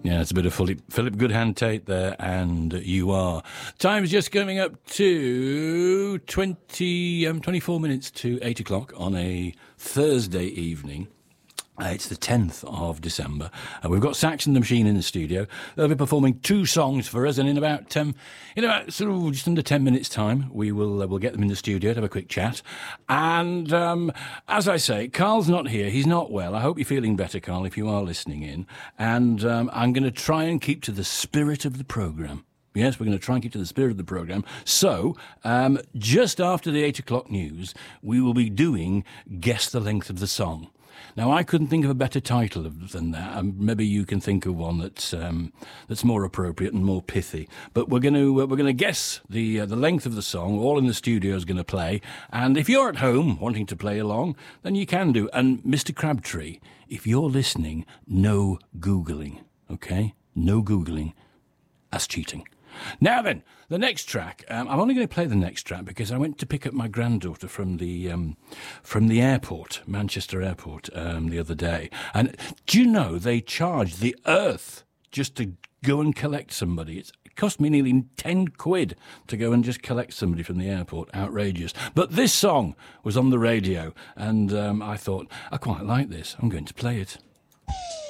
Yeah, it's a bit of Philip Goodhand Tate there, and You Are. Time's just coming up to 24 minutes to 8 o'clock on a Thursday evening. It's the 10th of December. We've got Sax and the Machine in the studio. They'll be performing 2 songs for us, and in about sort of just under 10 minutes' time, we'll get them in the studio to have a quick chat. And as I say, Carl's not here. He's not well. I hope you're feeling better, Carl, if you are listening in. And I'm going to try and keep to the spirit of the programme. Yes, we're going to try and keep to the spirit of the programme. So, just after the 8 o'clock news, we will be doing Guess the Length of the Song. Now, I couldn't think of a better title than that. Maybe you can think of one that's more appropriate and more pithy. But we're going to guess the length of the song. All in the studio is going to play. And if you're at home wanting to play along, then you can do. And Mr. Crabtree, if you're listening, no Googling, okay? No Googling. That's cheating. Now then, the next track. I'm only going to play the next track because I went to pick up my granddaughter from the airport, Manchester Airport, the other day. And do you know they charge the earth just to go and collect somebody? It cost me nearly 10 quid to go and just collect somebody from the airport. Outrageous. But this song was on the radio, and I thought, I quite like this. I'm going to play it.